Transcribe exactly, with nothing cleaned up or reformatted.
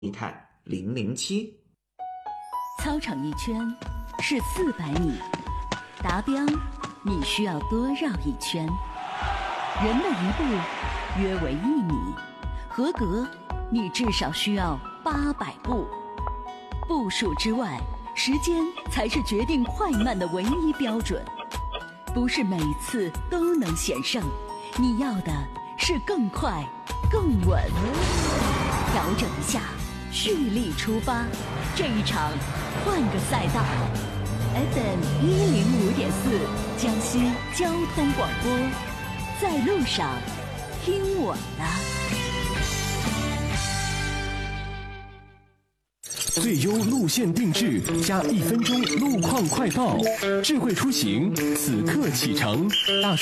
一探零零七。 操场一圈是四百米，达标你需要多绕一圈。人的一步约为一米，合格你至少需要八百步。步数之外，时间才是决定快慢的唯一标准。不是每次都能险胜，你要的是更快更稳。调整一下，蓄力出发，这一场换个赛道。 F M 一零五点四，江西交通广播，在路上听我的。 最优路线定制加一分钟路况快报，智慧出行此刻启程。大